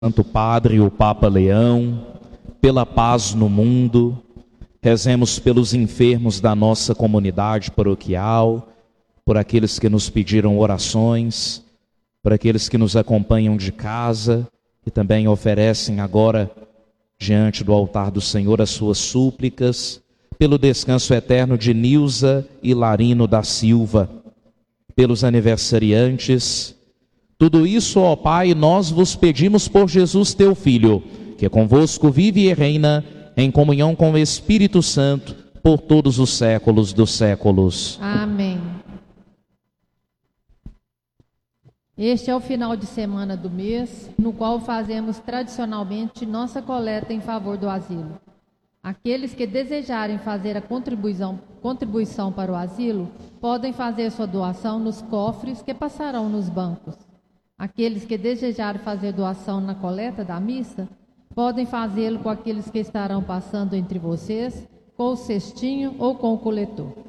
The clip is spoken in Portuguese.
Santo Padre, o Papa Leão, pela paz no mundo. Rezemos pelos enfermos da nossa comunidade paroquial, por aqueles que nos pediram orações, por aqueles que nos acompanham de casa e também oferecem agora diante do altar do Senhor as suas súplicas, pelo descanso eterno de Nilza e Larino da Silva, pelos aniversariantes. Tudo isso, ó Pai, nós vos pedimos por Jesus, teu Filho, que convosco vive e reina em comunhão com o Espírito Santo por todos os séculos dos séculos. Amém. Este é o final de semana do mês, no qual fazemos tradicionalmente nossa coleta em favor do asilo. Aqueles que desejarem fazer a contribuição para o asilo, podem fazer sua doação nos cofres que passarão nos bancos. Aqueles que desejarem fazer doação na coleta da missa, podem fazê-lo com aqueles que estarão passando entre vocês, com o cestinho ou com o coletor.